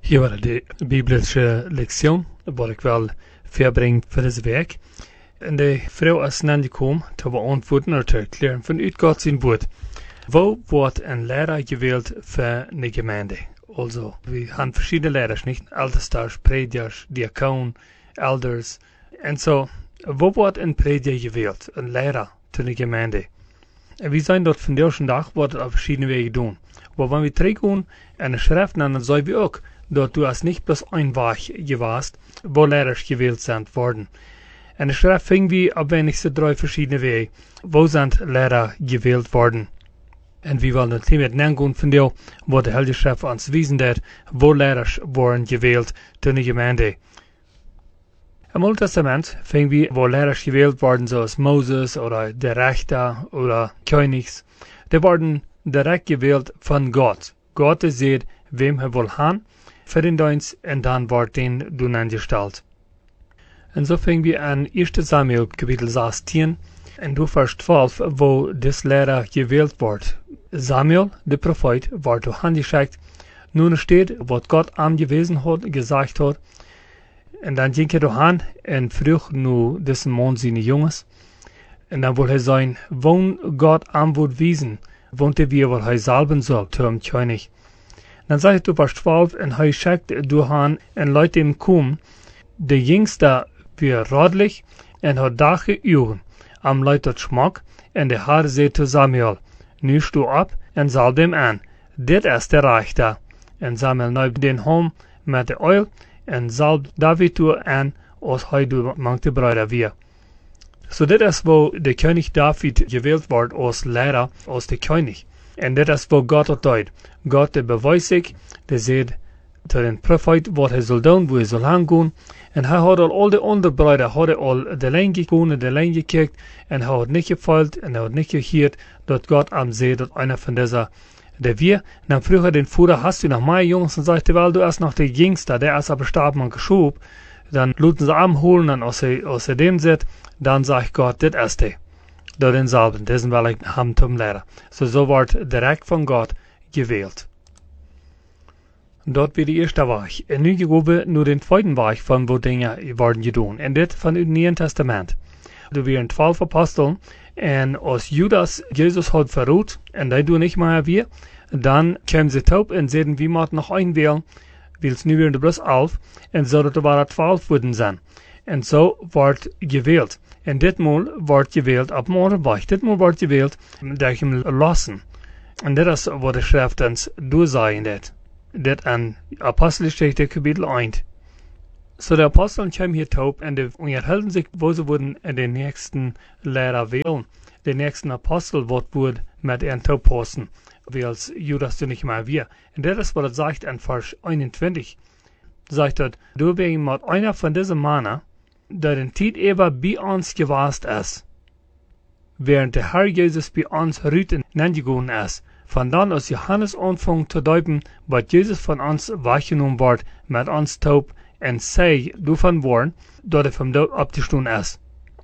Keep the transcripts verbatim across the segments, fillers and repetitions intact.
Hier war die biblische Lektion, wat ik wel verbring voor deze week. En de vrouw is naar gekomen te beantwoorden of te erklären vanuit God zijn woord. Wo wordt een leraar gewählt voor een gemeente? Also, we hebben verschillende leiders, niet? Ältesters, predikers, diakon, elders. En zo, wo wordt een prediker gewählt? Een leraar te een gemeente. En we zijn dat vandaag dag wordt het op verschillende wegen doen. Maar wanneer we teruggaan en de schrift, dan zijn we ook dat du als nicht bloß ein Weg gewast, wo Lehrer gewählt sind worden. En de schrift fing wie op wenigste drei verschiedene wegen, wo sind Lehrer gewählt worden. En wie wollen het met neergaan van deel, wat de Heilige Schrift ons wijzen dat, wo Lehrers worden gewählt in de gemeente. Im Alten Testament fing wie, wo Lehrers gewählt worden, zoals Moses oder der Richter oder Königs, die worden direkt gewählt von Gott. Gott sieht, wem er will haben, für den Dienst, und dann wird den du angestellt. Und so fingen wir an erster Samuel, Kapitel sechzehn, und du Vers zwölf, wo das Lehrer gewählt wird. Samuel, der Prophet, wird durch angeschickt. Nun steht, was Gott am gewesen hat, gesagt hat. Und dann ging er durch an, und früh nur dessen Mann seine Jungs. Und dann wollte er sein, wo Gott am wird wiesen, wohnte wir, wo er salben soll, zum König. Dan zegt het op vers twaalf, en hij schickt door hen en laat hem komen. De jongste weer rodelijk en had dagen uren. Am luid het smak, en de Heer zei tot Samuel, nu stu op en zalb hem aan. Dit is de rechter. En Samuel nam den hom met de oil en zalb David toe aan, als hij door mankte bruider weer. So dit is wo de koning David gewählt wordt als leider, als de koning. En dit is wat God het doet. God de bewijst zich, de zegt tot een profeet wat hij zal doen, hoe hij zal heen. En hij had al al de andere broeder, had al de lijn gekomen en de lijn gekeken. En hij had niet gevolgd en hij had niet gehoord dat God am zegt dat einer van deze, de wir. En dan vroeg hij den Vater, hast du noch mehr Jungs? En sagte, wel, du erst noch der Jüngste, der ist aber starben und geschoben. Dann luden sie anholen und als er, als er dem zit, dann sagt Gott, dit ist der. Door den salben, dessen wil ik hem tom leren. So, so wordt direct van God gewählt. Dort wird die erste Weg. En nu gehoben nur den zweiten Weg von wo Dinge worden gedaan. En dit van het Nieuwe Testament. Er waren twaalf Aposteln. En als Judas Jesus had verroet, en dat doen niet meer weer, dan kwamen ze toe en zeiden, wie moet nog einwählen, wil nu weer de plus elf, en zodat er waren twaalf worden zijn. En zo wordt gewählt. En ditmaal wordt gewählt op morgenweg. Ditmaal wordt gewählt dat je hem lassen. En dit is wat de schrift ons doorzeigen dit. Dit aan Apostelgeschichte kapitel één. So de apostelen kwamen hier toe en de onderhielden zich wo ze worden in de nächsten leraar wählen. De nächsten apostel wat wordt met een toe passen. Wils Judas er niet meer weer. En dit is wat het zegt in vers eenentwintig. Zegt het, du ben met einer van deze mannen, dat een tijd even bij ons geweest is, während de Herr Jesus bij ons ruiten aangegaan is. Van dan als Johannes aanvangt te duipen, wat Jezus van ons weggenomen wordt, met ons taub, en zij daarvan worden, dat hij van dood opgestaan is.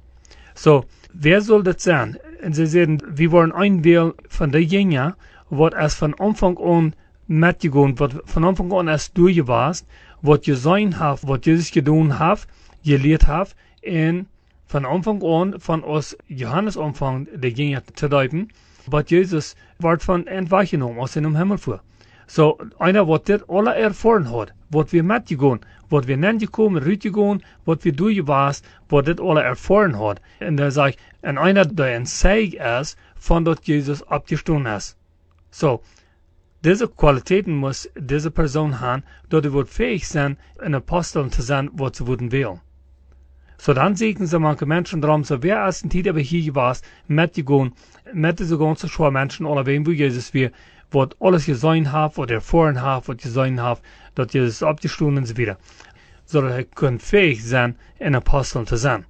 So, wer soll das sein? En ze zeggen, we worden einwählen van de Jünger, wat is van aanvang aan metgegaan, wat van aanvang aan is doorgeweest, wat je zijn heeft, wat Jezus gedaan heeft, geleerd heeft, en van aanvang aan, van ons Johannes aanvang de Jünger te duipen, wat Jezus wordt van entweggenomen als in hem Himmel voor. So, einer wat dit alle ervaren had, wat we metgegaan, wat we nengekomen, uitgegaan, wat we doorgeweest, wat dit alle ervaren had. En dan zeg ik, en einer die een zeig is, van dat Jezus opgestaan is. So, deze kwaliteiten moet deze persoon hebben, dat hij wordt fähig zijn, een apostel te zijn, wat ze worden willen. So, dann sehen sie manche Menschen drum, so wer ist ein Tid aber hier gewesen, mitgegangen, mit diese ganzen schwachen Menschen, alle wem, wo Jesus wir, was alles gesehen hat, was erfahren hat, was gesehen hat, dass Jesus abgestoßen und so weiter. So, dass er können fähig sein, ein Apostel zu sein.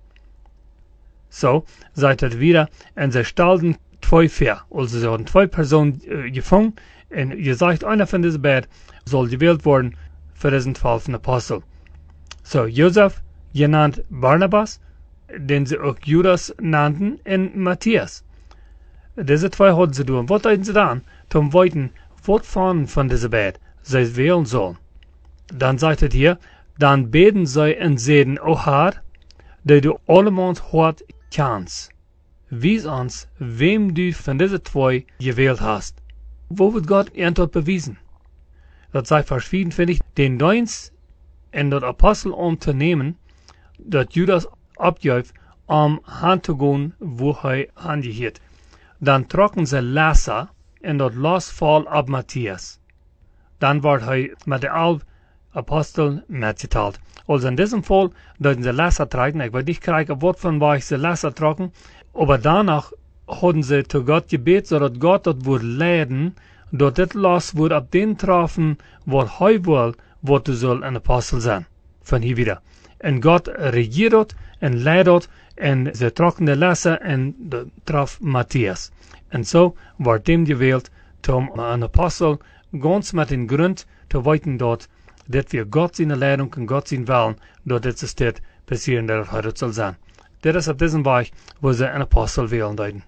So, sagt er wieder, und sie stellten zwei Vier. Also, sie haben zwei Personen äh, gefangen, und gesagt, einer von diesen beiden soll gewählt werden für diesen zwölf Apostel. So, Josef, genannt Barnabas, den sie auch Judas nannten, und Matthias. Diese zwei hatten sie tun. Was hatten sie dann? Zum Weiten, was von von dieser Bett sie wählen sollen. dan sagt het hier, dan beden zij en zeiden, O Heer, dat du allemans hart kans. Wies ons, wem du van deze twee gewählt hast. Wo wird Gott antwoord bewiesen? Dat sei vers vierentwintig, den Dienst en dat Apostel om te nemen, dat Judas opjuift om aan te gaan wo hij aangeheert. Dan trokken ze Lasse en dat los val op Matthias. Dan wordt hij met de elf Apostel metgeteilt. Also in diesem Fall, dat ze Lasse tragen, ik weet niet krijgen wat van waar ze Lasse trokken, aber danach hadden ze zu Gott gebet, zodat Gott dat woord leiden, dat dit los wordt op den trafen, wat hij wil, wat er zal een apostel zijn. Van hier wieder. En God regiert dat en leidt dat, en ze trokken de Lasse en de traf Matthias. En zo wordt hem gewählt, om een apostel ganz met een grond te weten dat dit weer God zijn leiding en God zijn willen, dat dit is dit passieren dat hij dat zal zijn. Dit is op diesem Weg, wo sie einen Apostel wählen deuten.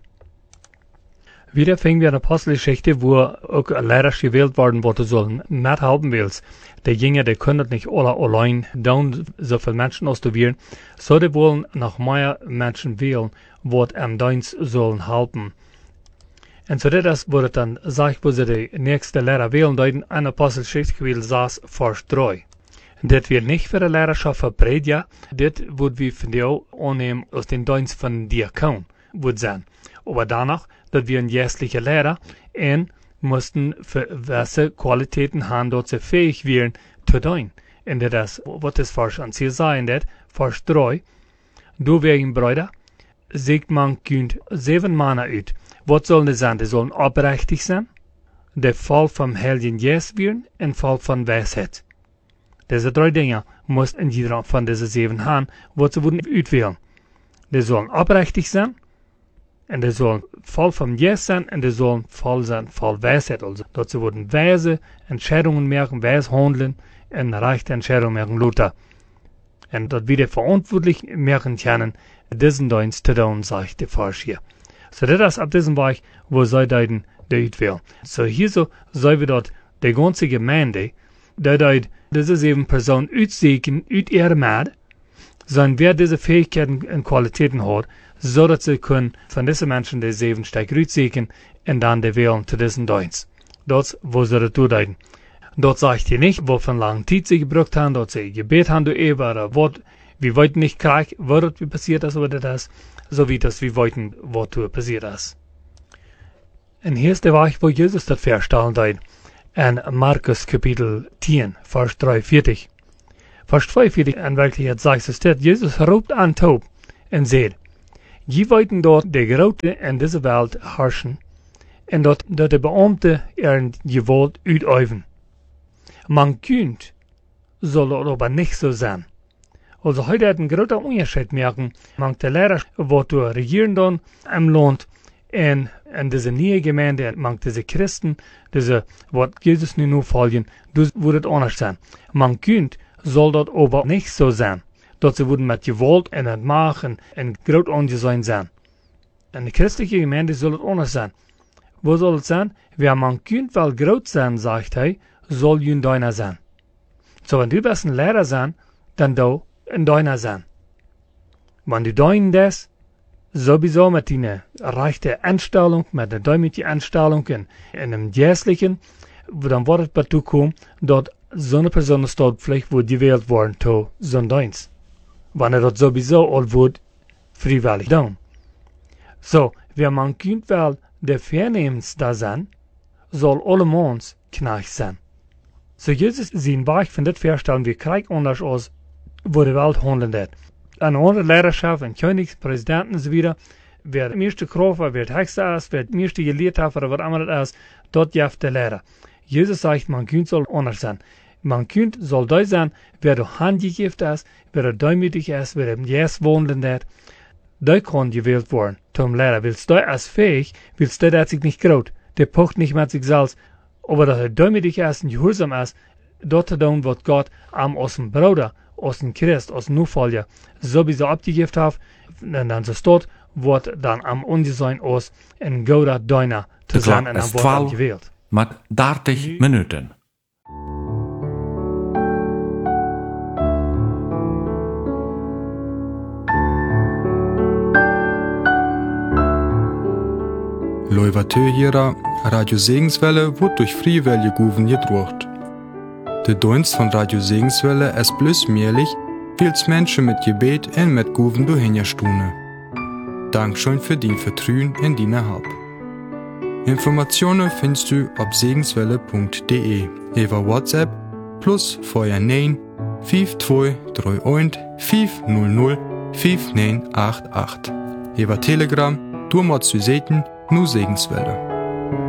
Wieder fingen wir eine Apostelgeschichte, wo auch Lehrer gewählt worden, wo du sollen mithelfen willst. Die Jünger, die können nicht alle allein down, so viele Menschen auszuwählen. So die wollen noch mehr Menschen wählen, wo am Dienst sollen helfen. Und so das, wo das dann sagt, wo sie die nächste Lehrer wählen deuten, eine Apostelgeschichte gewählt saß, Vers drei. Dit wird nicht für die Lehrerschaft verbreitet, dit wird wir von dir annehmen aus den Dienst von Diakon, wird sein. Aber danach, dass wir ein jährlicher Lehrer und mussten für welche Qualitäten haben, dort sie fähig wären, zu tun. Und das, was das Vers an sich sagen, das, Vers drei, du wegen Brüder, sagt man, könnt sieben Männer uit. Was sollen die sein? Die sollen oprechtig sein, der Fall vom Heiligen Geist werden und Fall von Weisheit. Diese drei Dinge muss in jeder von diesen sieben haben, was sie würden auswählen. Die sollen oprechtig sein, und die sollen voll vom Geist sein, und die sollen voll sein, voll Weisheit. Also, dort sie würden weise Entscheidungen machen, weise handeln, und rechte Entscheidungen machen, Luther. Und dort wieder verantwortlich machen können, diesen Dienst zu tun, sagt der Vers hier. So, das ist ab diesem Weg, wo sie deuten, die auswählen. So, hier so, sollen wir dort die ganze Gemeinde, die dort diese sieben Personen uitsteken uit ihrer Maat, sondern wer diese Fähigkeiten und Qualitäten hat, so dass sie können von diesen Menschen die sieben Stück uitsteken und dann die wählen zu diesen Dienst. Dort, wo sie das tun. Dort sagt ihr nicht, wovon lange Zeit sie gebraucht haben, dort sie gebet haben, du Eva, oder was, wir wollten nicht kriegen, was wie passiert ist, oder das, so wie das, wir wollten, was passiert ist. Und hier ist der Weg, wo Jesus das feststellen hat. En Markus Kapitel tien, Vers dreiundvierzig. Vers zweiundvierzig, en werkelijk sagt es dit, Jesus roept aan Tob en zegt, je weten dort de grote in deze wereld herrschen, en dat, dat de Beamte er gewalt uitoefenen. Man kunt, soll dat aber nicht so sein. Also heute hat ein großer Unterschied merken, man der Lehrer, wo du regieren dann im Land, en, en deze nieuwe gemeinde, man diese Christen, diese, wat Jesus nu nu folgen, dus wordt het anders zijn. Man kunt, soll dat aber nicht so sein, dat ze worden met gewalt en het maken en groot ongezein zijn. En de christelijke gemeinde zal het anders zijn. Wo soll het zijn? Wer man kunt wel groot zijn, zegt hij, soll jun deiner sein. So, wenn du best een Lehrer zijn, dann du ein deiner sein. Wenn du dein des, sowieso mit deiner rechten Einstellung, mit der däumlichen Einstellung in, in einem Jährlichen, dann wird es dazu kommen, dass so eine Person dort vielleicht wird gewählt worden zu so einem Dienst. Wenn er das sowieso all wird, freiwillig tun. So, wer man kunt wel der Vernehmens sein, soll allemans Knecht sein. So, Jesus sein Weg von das Verstellen, wie krieg anders aus, wo die Welt handeln wird. Eine andere Lehrerschaft, ein König, Präsidenten und so weiter, wer der erste Krofer, wer der Höchste ist, wer der erste gelehrt hat, oder was anderes ist, dort jaft der Lehrer. Jesus sagt, man kunt soll anders sein. Man kunt soll da sein, wer der handgegift ist, wer der demütig ist, wer der Jes wohnen wird, der kann gewählt werden zum Lehrer. Willst du als fähig, willst du, der sich nicht graut, der pocht nicht mit sich selbst, aber dass er demütig ist und gehorsam ist, dort zu tun, was Gott am aus dem Bruder, aus dem Christ, aus dem Nachfolger, sowieso abgegift hat, und dann so dort, wird dann am Ungesein aus ein Gouda Deiner zu sein und dann wird gewählt. Met dertig minuten. Leuvatö Radio Segenswelle wird durch Freiwillige Guven gedruckt. Der Dienst von Radio Segenswelle ist bloß möglich, weil es Menschen mit Gebet und mit Guven durchhinterstunden. Dankeschön für dein Vertrauen in deine Hab. Informationen findest du auf segenswelle punkt de über WhatsApp plus vorher neun fünf zwei drei eins fünf null null fünf neun acht acht. Über Telegram, du machst du Seiten, nur Segenswelle.